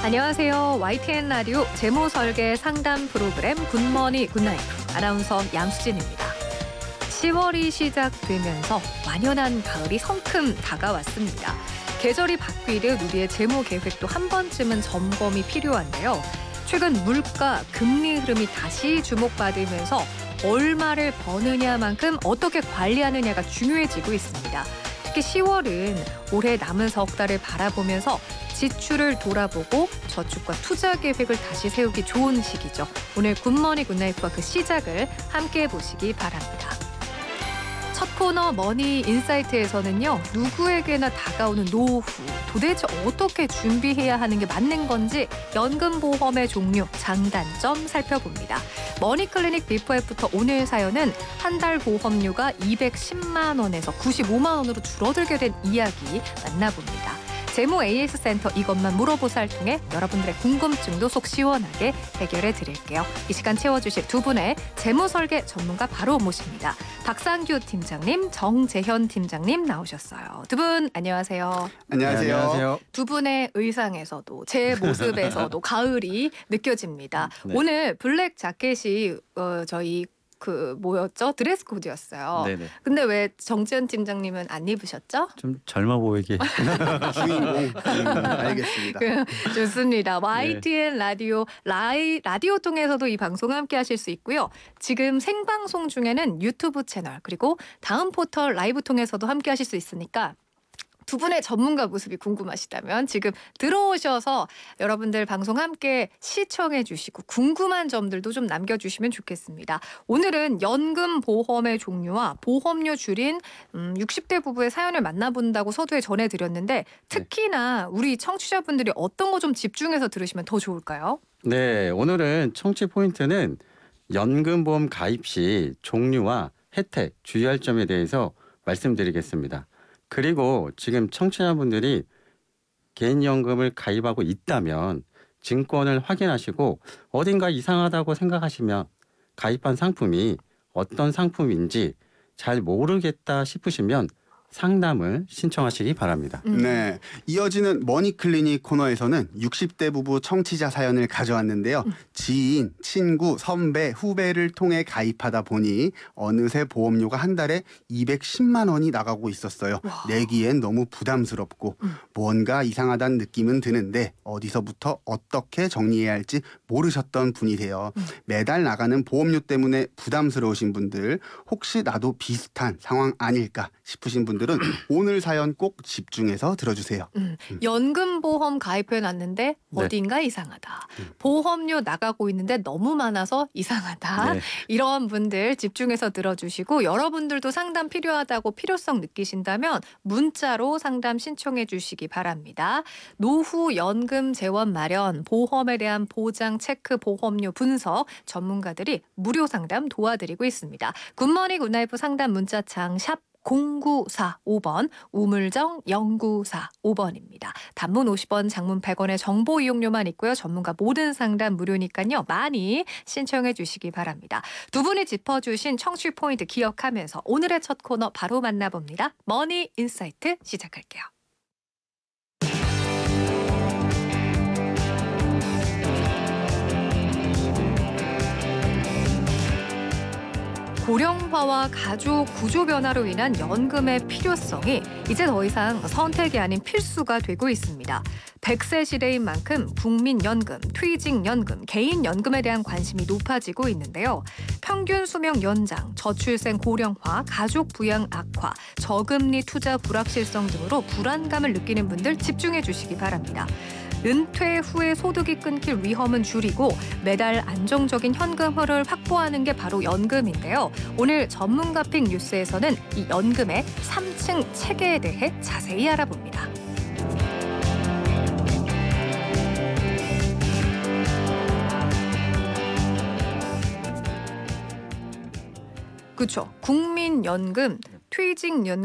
안녕하세요. YTN 라디오 제모 설계 상담 프로그램 굿머니 굿나잇 아나운서 양수진입니다. 10월이 시작되면서 완연한 가을이 성큼 다가왔습니다. 계절이 바뀌듯 우리의 제모 계획도 한 번쯤은 점검이 필요한데요. 최근 물가, 금리 흐름이 다시 주목받으면서 얼마를 버느냐만큼 어떻게 관리하느냐가 중요해지고 있습니다. 특히 10월은 올해 남은 석 달을 바라보면서 지출을 돌아보고 저축과 투자 계획을 다시 세우기 좋은 시기죠. 오늘 굿머니 굿나잇과 그 시작을 함께 보시기 바랍니다. 첫 코너 머니 인사이트에서는요. 누구에게나 다가오는 노후, 도대체 어떻게 준비해야 하는 게 맞는 건지 연금보험의 종류, 장단점 살펴봅니다. 머니클리닉 비포 애프터 오늘 사연은 한 달 보험료가 210만 원에서 95만 원으로 줄어들게 된 이야기 만나봅니다. 제모 AS 센터 이것만 물어보사를 통해 여러분들의 궁금증도 속 시원하게 해결해 드릴게요. 이 시간 채워주실 두 분의 제모 설계 전문가 바로 모십니다. 박상규 팀장님, 정재현 팀장님 나오셨어요. 두 분 안녕하세요. 안녕하세요. 네, 안녕하세요. 두 분의 의상에서도 제 모습에서도 가을이 느껴집니다. 네. 오늘 블랙 자켓이 저희 뭐였죠? 드레스 코드였어요. 네네. 근데 왜 정재현 팀장님은 안 입으셨죠? 좀 젊어 보이게. 주인공. 알겠습니다. 좋습니다. YTN 라디오 통해서도 이 방송 함께 하실 수 있고요. 지금 생방송 중에는 유튜브 채널 그리고 다음 포털 라이브 통해서도 함께 하실 수 있으니까 두 분의 전문가 모습이 궁금하시다면 지금 들어오셔서 여러분들 방송 함께 시청해 주시고 궁금한 점들도 좀 남겨주시면 좋겠습니다. 오늘은 연금보험의 종류와 보험료 줄인 60대 부부의 사연을 만나본다고 서두에 전해드렸는데 특히나 우리 청취자분들이 어떤 거 좀 집중해서 들으시면 더 좋을까요? 네, 오늘은 청취 포인트는 연금보험 가입 시 종류와 혜택, 주의할 점에 대해서 말씀드리겠습니다. 그리고 지금 청취자분들이 개인연금을 가입하고 있다면 증권을 확인하시고 어딘가 이상하다고 생각하시면 가입한 상품이 어떤 상품인지 잘 모르겠다 싶으시면 상담을 신청하시기 바랍니다. 네, 이어지는 머니클리닉 코너에서는 60대 부부 청취자 사연을 가져왔는데요. 지인, 친구, 선배, 후배를 통해 가입하다 보니 어느새 보험료가 한 달에 210만 원이 나가고 있었어요. 와. 내기엔 너무 부담스럽고 뭔가 이상하다는 느낌은 드는데 어디서부터 어떻게 정리해야 할지 모르셨던 분이세요. 매달 나가는 보험료 때문에 부담스러우신 분들, 혹시 나도 비슷한 상황 아닐까 싶으신 분들은 오늘 사연 꼭 집중해서 들어주세요. 연금보험 가입해놨는데 어딘가 이상하다. 보험료 나가고 있는데 너무 많아서 이상하다. 네. 이런 분들 집중해서 들어주시고 여러분들도 상담 필요하다고 필요성 느끼신다면 문자로 상담 신청해 주시기 바랍니다. 노후 연금 재원 마련, 보험에 대한 보장 체크, 보험료 분석 전문가들이 무료 상담 도와드리고 있습니다. 굿머니 굿나잇 상담 문자창 샵 0945번, 우물정 0945번입니다. 단문 50원, 장문 100원의 정보 이용료만 있고요. 전문가 모든 상담 무료니까요. 많이 신청해 주시기 바랍니다. 두 분이 짚어주신 청취 포인트 기억하면서 오늘의 첫 코너 바로 만나봅니다. 머니 인사이트 시작할게요. 고령화와 가족 구조 변화로 인한 연금의 필요성이 이제 더 이상 선택이 아닌 필수가 되고 있습니다. 100세 시대인 만큼 국민연금, 퇴직연금, 개인연금에 대한 관심이 높아지고 있는데요. 평균 수명 연장, 저출생 고령화, 가족 부양 악화, 저금리 투자 불확실성 등으로 불안감을 느끼는 분들 집중해 주시기 바랍니다. 은퇴 후에 소득이 끊길 위험은 줄이고 매달 안정적인 현금흐를 확보하는 게 바로 연금인데요. 오늘 전문가픽 뉴스에서는 이 연금의 3층 체계에 대해 자세히 알아봅니다. 그렇죠. 국민연금, 퇴직연금